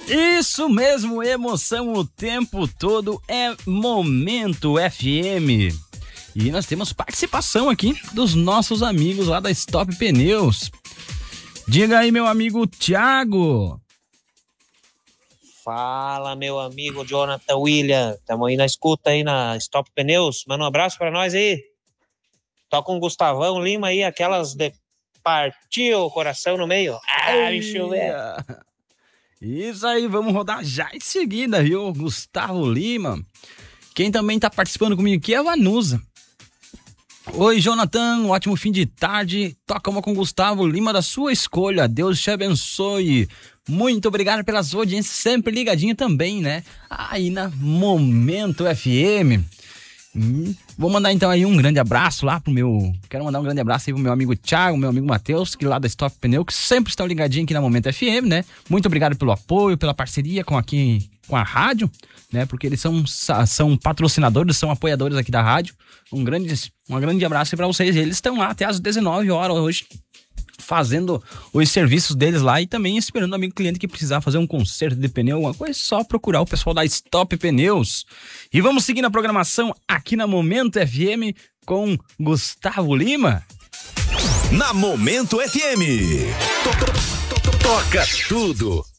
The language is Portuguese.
Isso mesmo, emoção o tempo todo é Momento FM. E nós temos participação aqui dos nossos amigos lá da Stop Pneus. Diga aí, meu amigo Thiago. Fala, meu amigo Jonathan William. Tamo aí na escuta aí na Stop Pneus. Manda um abraço pra nós aí. Toca um Gustavão Lima aí, aquelas de partiu o coração no meio. Bicho, velho. Isso aí, vamos rodar já em seguida, viu? Gustavo Lima. Quem também tá participando comigo aqui é a Vanusa. Oi, Jonathan, um ótimo fim de tarde. Toca uma com Gustavo Lima da sua escolha. Deus te abençoe. Muito obrigado pelas audiências, sempre ligadinha também, né? Aí na Momento FM. Vou mandar então aí um grande abraço lá pro meu... Quero mandar um grande abraço aí pro meu amigo Thiago, meu amigo Matheus, que lá da Stop Pneu, que sempre estão ligadinhos aqui na Momento FM, né? Muito obrigado pelo apoio, pela parceria com a rádio, né? Porque eles são patrocinadores, são apoiadores aqui da rádio. Um grande abraço aí pra vocês. Eles estão lá até às 19 horas hoje, fazendo os serviços deles lá e também esperando o amigo cliente que precisar fazer um conserto de pneu, alguma coisa, é só procurar o pessoal da Stop Pneus. E vamos seguir na programação aqui na Momento FM com Gustavo Lima. Na Momento FM. Toca tudo.